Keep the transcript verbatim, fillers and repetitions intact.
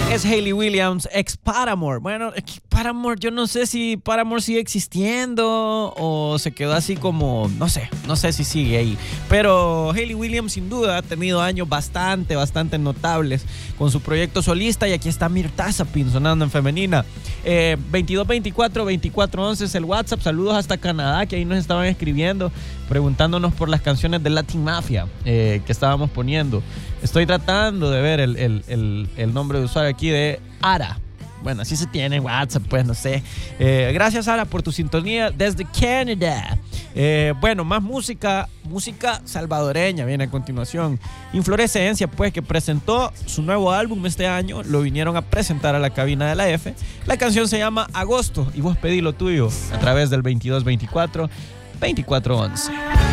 Es Hayley Williams, ex Paramore. Bueno, Paramore, yo no sé si Paramore sigue existiendo o se quedó así como, no sé, no sé si sigue ahí. Pero Hayley Williams sin duda ha tenido años bastante, bastante notables con su proyecto solista. Y aquí está Mirta Zapin sonando en femenina. Eh, veintidós veinticuatro veinticuatro once es el WhatsApp. Saludos hasta Canadá, que ahí nos estaban escribiendo, preguntándonos por las canciones de Latin Mafia eh, que estábamos poniendo. Estoy tratando de ver el, el, el, el nombre de usuario aquí de Ara. Bueno, así se tiene en WhatsApp, pues no sé. Eh, gracias, Ara, por tu sintonía desde Canadá. Eh, bueno, más música, música salvadoreña viene a continuación. Inflorescencia, pues, que presentó su nuevo álbum este año. Lo vinieron a presentar a la cabina de la F. La canción se llama Agosto y vos pedí lo tuyo a través del veintidós veinticuatro veinticuatro once.